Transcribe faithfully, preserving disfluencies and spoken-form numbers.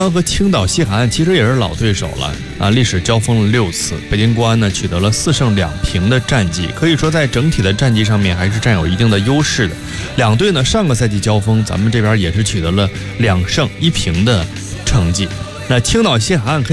和青岛西海岸其实也是老对手了啊，历史交锋了六次，北京国安呢取得了四胜两平的战绩，可以说在整体的战绩上面还是占有一定的优势的。两队呢上个赛季交锋，咱们这边也是取得了两胜一平的成绩。那青岛西海岸可以